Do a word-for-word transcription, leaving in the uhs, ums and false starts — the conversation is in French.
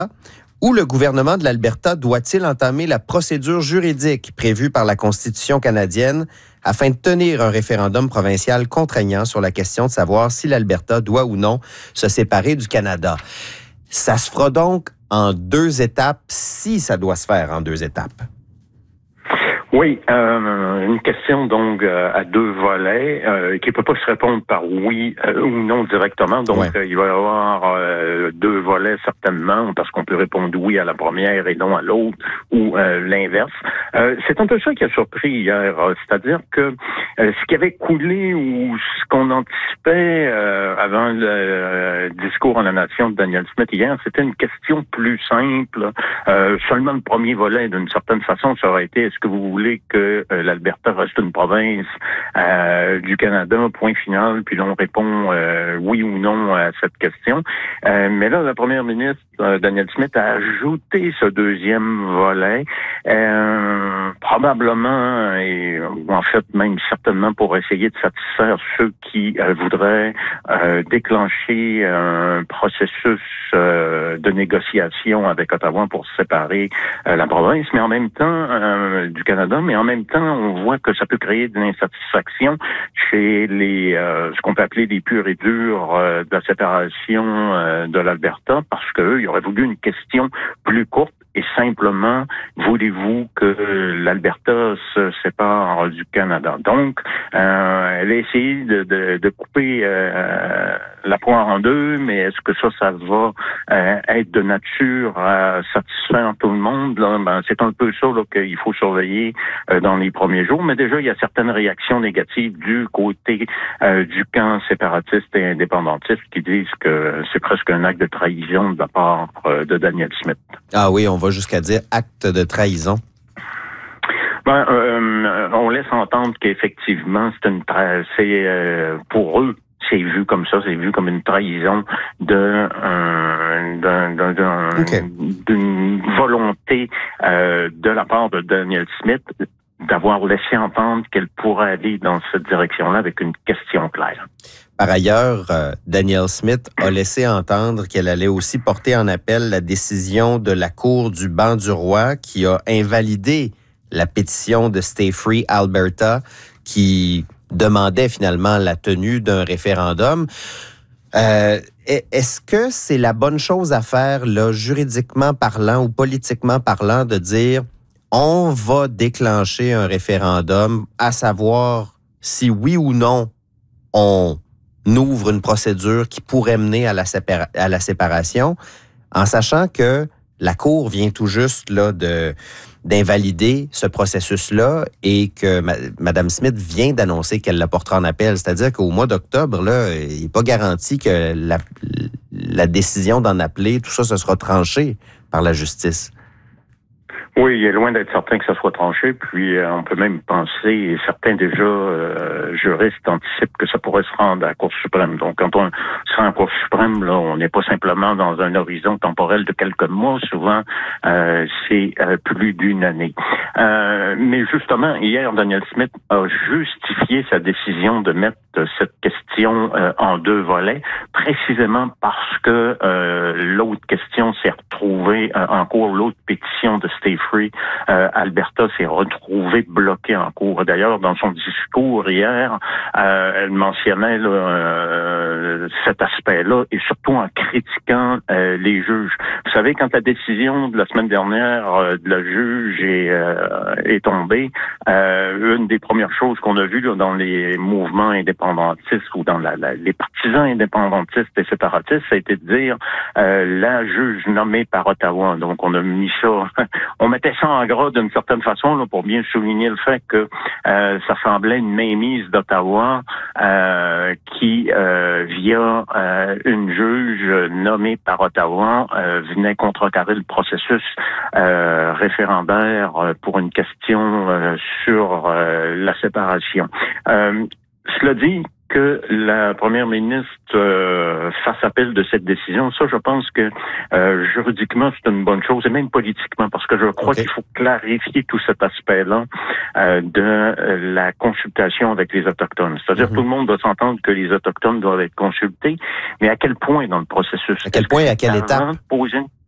Où le gouvernement de l'Alberta doit-il entamer la procédure juridique prévue par la Constitution canadienne afin de tenir un référendum provincial contraignant sur la question de savoir si l'Alberta doit ou non se séparer du Canada? Ça se fera donc en deux étapes, si ça doit se faire en deux étapes. Oui, euh, une question donc euh, à deux volets euh, qui peut pas se répondre par oui euh, ou non directement. Donc ouais. euh, il va y avoir euh, deux volets certainement parce qu'on peut répondre oui à la première et non à l'autre ou euh, l'inverse. Euh, c'est un peu ça qui a surpris hier, euh, c'est-à-dire que euh, ce qui avait coulé ou ce qu'on anticipait euh, avant le euh, discours à la nation de Danielle Smith hier, c'était une question plus simple. Euh, seulement le premier volet, d'une certaine façon, ça aurait été est-ce que vous voulez que euh, l'Alberta reste une province euh, du Canada, point final, puis l'on répond euh, oui ou non à cette question. Euh, mais là, la première ministre, euh, Danielle Smith, a ajouté ce deuxième volet, euh, probablement, et en fait même certainement pour essayer de satisfaire ceux qui euh, voudraient euh, déclencher un processus euh, de négociation avec Ottawa pour séparer euh, la province, mais en même temps euh, du Canada, mais en même temps, on voit que ça peut créer de l'insatisfaction chez les euh, ce qu'on peut appeler les purs et durs euh, de la séparation euh, de l'Alberta, parce qu'eux, ils auraient voulu une question plus courte et simplement, voulez-vous que l'Alberta se sépare du Canada? Donc, euh, elle a essayé de, de, de couper euh, la poire en deux, mais est-ce que ça, ça va euh, être de nature à satisfaire tout le monde? Là, ben, c'est un peu ça là, qu'il faut surveiller euh, dans les premiers jours. Mais déjà, il y a certaines réactions négatives du côté euh, du camp séparatiste et indépendantiste qui disent que c'est presque un acte de trahison de la part euh, de Danielle Smith. Ah oui, on va jusqu'à dire acte de trahison. Ben, euh, on laisse entendre qu'effectivement, c'est une tra- c'est euh, pour eux, c'est vu comme ça, c'est vu comme une trahison de euh, d'un, d'un, d'un, okay. d'une volonté euh, de la part de Danielle Smith d'avoir laissé entendre qu'elle pourrait aller dans cette direction-là avec une question claire. Par ailleurs, euh, Danielle Smith a laissé entendre qu'elle allait aussi porter en appel la décision de la Cour du banc du roi qui a invalidé la pétition de Stay Free Alberta qui demandait finalement la tenue d'un référendum. Euh, est-ce que c'est la bonne chose à faire, là, juridiquement parlant ou politiquement parlant, de dire on va déclencher un référendum, à savoir si oui ou non on ouvre une procédure qui pourrait mener à la, sépara- à la séparation, en sachant que la Cour vient tout juste là, de, d'invalider ce processus-là et que ma, Mme Smith vient d'annoncer qu'elle le portera en appel. C'est-à-dire qu'au mois d'octobre, là, il n'est pas garanti que la, la décision d'en appeler, tout ça, ce sera tranché par la justice. Oui, il est loin d'être certain que ça soit tranché, puis euh, on peut même penser, et certains déjà euh, juristes anticipent que ça pourrait se rendre à la Cour suprême. Donc quand on sera en Cour suprême, là, on n'est pas simplement dans un horizon temporel de quelques mois, souvent euh, c'est euh, plus d'une année. Euh, mais justement, hier, Danielle Smith a justifié sa décision de mettre cette question euh, en deux volets, précisément parce que euh, l'autre question s'est retrouvée euh, en cours, l'autre pétition de Stay Free euh, Alberta s'est retrouvée bloquée en cours. D'ailleurs, dans son discours hier, euh, elle mentionnait là, euh, cet aspect-là et surtout en critiquant euh, les juges. Vous savez, quand la décision de la semaine dernière euh, de la juge est, euh, est tombée, euh, une des premières choses qu'on a vues là, dans les mouvements indépendantistes ou dans la, la, les partisans indépendantistes et séparatistes, ça a été de dire euh, la juge nommée par Ottawa. Donc, on a mis ça, on mettait ça en gras d'une certaine façon là, pour bien souligner le fait que euh, ça semblait une mainmise d'Ottawa euh, qui, euh, via euh, une juge nommée par Ottawa, euh, venait contrecarrer le processus euh, référendaire pour une question euh, sur euh, la séparation. Euh, Cela dit que la première ministre euh, fasse appel de cette décision, ça, je pense que euh, juridiquement, c'est une bonne chose, et même politiquement, parce que je crois okay. qu'il faut clarifier tout cet aspect-là euh, de euh, la consultation avec les Autochtones. C'est-à-dire mm-hmm. tout le monde doit s'entendre que les Autochtones doivent être consultés, mais à quel point dans le processus? À quel point et à quelle étape? Poser une